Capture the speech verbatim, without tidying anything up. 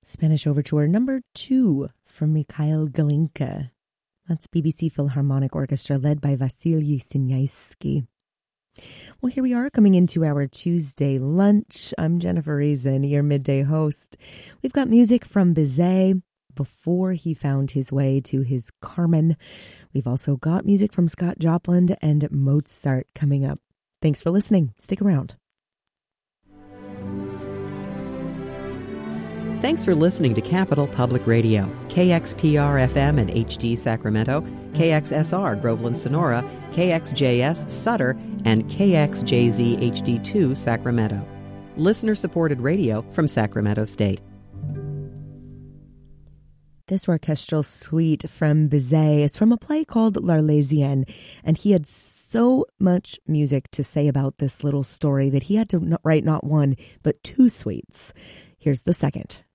Spanish Overture number two from Mikhail Glinka. That's B B C Philharmonic Orchestra led by Vasily Sinyaiski. Well, here we are coming into our Tuesday lunch. I'm Jennifer Reason, your midday host. We've got music from Bizet before he found his way to his Carmen. We've also got music from Scott Joplin and Mozart coming up. Thanks for listening. Stick around. Thanks for listening to Capital Public Radio, K X P R F M and H D Sacramento, K X S R Groveland Sonora, K X J S Sutter, and K X J Z H D two Sacramento. Listener-supported radio from Sacramento State. This orchestral suite from Bizet is from a play called L'Arlésienne, and he had so much music to say about this little story that he had to write not one, but two suites. Here's the second.